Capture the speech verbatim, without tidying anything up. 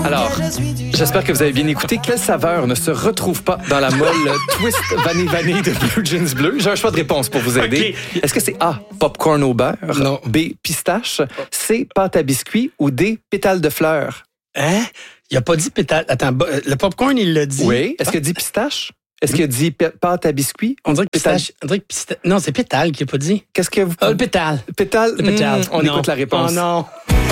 Alors, j'espère que vous avez bien écouté. Quelle saveur ne se retrouve pas dans la molle Twist Vanille Vanille de Blue Jeans Bleu? J'ai un choix de réponse pour vous aider. Okay. Est-ce que c'est A, popcorn au beurre? Non. B, pistache? C, pâte à biscuits? Ou D, pétales de fleurs? Hein? Il a pas dit pétale. Attends, le popcorn, il l'a dit. Oui. Est-ce qu'il a dit pistache? Est-ce qu'il a dit p- pâte à biscuits? On dirait que pistache. On dirait que pistache. Non, c'est pétale qu'il a pas dit. Qu'est-ce que vous... Ah, le pétale. Pétale? Le pétale. Mmh, on non. écoute la réponse. Oh non.